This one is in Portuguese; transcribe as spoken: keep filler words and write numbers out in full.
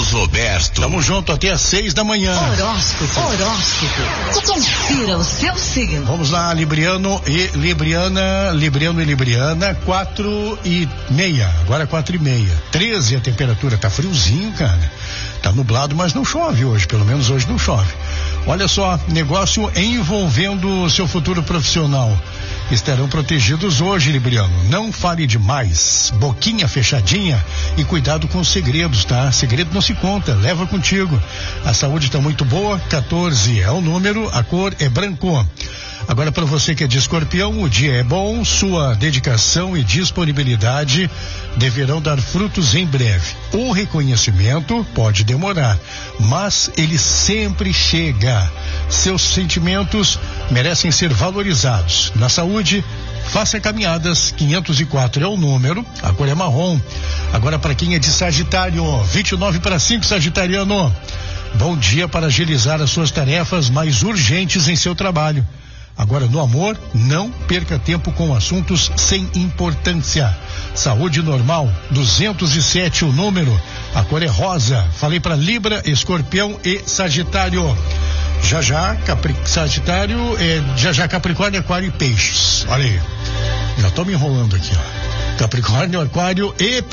Carlos Roberto. Tamo junto até às seis da manhã. Horóscopo, horóscopo. Confira o seu signo. Vamos lá, Libriano e Libriana, Libriano e Libriana, quatro e meia, agora quatro e meia. treze a temperatura, tá friozinho, cara. Tá nublado, mas não chove hoje, pelo menos hoje não chove. Olha só, negócio envolvendo o seu futuro profissional. Estarão protegidos hoje, Libriano. Não fale demais, boquinha fechadinha e cuidado com os segredos, tá? Segredo não se conta, leva contigo. A saúde está muito boa, quatorze é o número, a cor é branco. Agora, para você que é de Escorpião, o dia é bom, sua dedicação e disponibilidade deverão dar frutos em breve. O reconhecimento pode demorar, mas ele sempre chega. Seus sentimentos merecem ser valorizados. Na saúde, faça caminhadas, quinhentos e quatro é o número, a cor é marrom. Agora, para quem é de Sagitário, vinte e nove para cinco, Sagitariano. Bom dia para agilizar as suas tarefas mais urgentes em seu trabalho. Agora, no amor, não perca tempo com assuntos sem importância. Saúde normal, duzentos e sete o número, a cor é rosa. Falei para Libra, Escorpião e Sagitário. Já já, Capri... Sagitário, é... já já Capricórnio, Aquário e Peixes. Olha aí, já tô me enrolando aqui, ó. Capricórnio, Aquário e